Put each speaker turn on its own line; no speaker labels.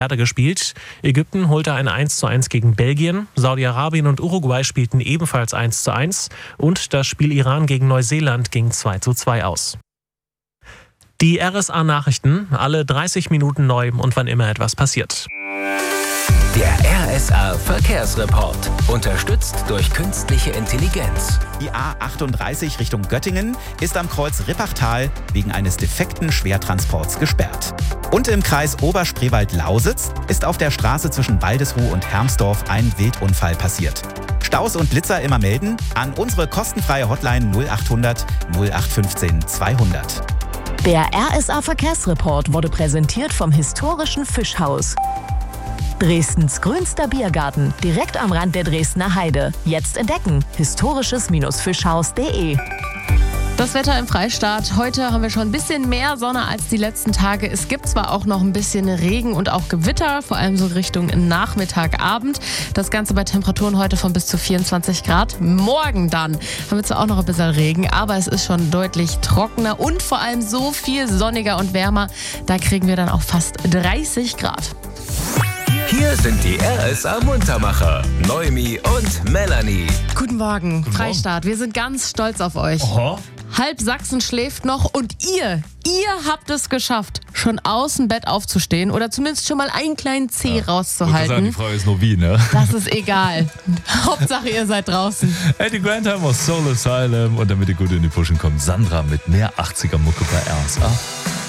gespielt. Ägypten holte ein 1:1 gegen Belgien. Saudi-Arabien und Uruguay spielten ebenfalls 1:1. Und das Spiel Iran gegen Neuseeland ging 2:2 aus. Die RSA-Nachrichten, alle 30 Minuten neu und wann immer etwas passiert.
Der RSA-Verkehrsreport. Unterstützt durch künstliche Intelligenz.
Die A38 Richtung Göttingen ist am Kreuz Rippachtal wegen eines defekten Schwertransports gesperrt. Und im Kreis Oberspreewald-Lausitz ist auf der Straße zwischen Waldesruh und Hermsdorf ein Wildunfall passiert. Staus und Blitzer immer melden an unsere kostenfreie Hotline 0800 0815 200.
Der RSA-Verkehrsreport wurde präsentiert vom historischen Fischhaus. Dresdens grünster Biergarten, direkt am Rand der Dresdner Heide. Jetzt entdecken, historisches-fischhaus.de.
Das Wetter im Freistaat. Heute haben wir schon ein bisschen mehr Sonne als die letzten Tage. Es gibt zwar auch noch ein bisschen Regen und auch Gewitter, vor allem so Richtung Nachmittag, Abend. Das Ganze bei Temperaturen heute von bis zu 24 Grad. Morgen dann haben wir zwar auch noch ein bisschen Regen, aber es ist schon deutlich trockener und vor allem so viel sonniger und wärmer. Da kriegen wir dann auch fast 30 Grad.
Hier sind die RSA-Muntermacher, Noemi und Melanie.
Guten Morgen, Freistaat. Wir sind ganz stolz auf euch.
Oho.
Halb Sachsen schläft noch und ihr habt es geschafft, schon aus dem Bett aufzustehen oder zumindest schon mal einen kleinen Zeh rauszuhalten.
Die Frage ist nur wie, ne?
Das ist egal. Hauptsache ihr seid draußen.
Eddie Grantham aus Soul Asylum und damit ihr gut in die Pushen kommt, Sandra mit mehr 80er Mucke bei RSA.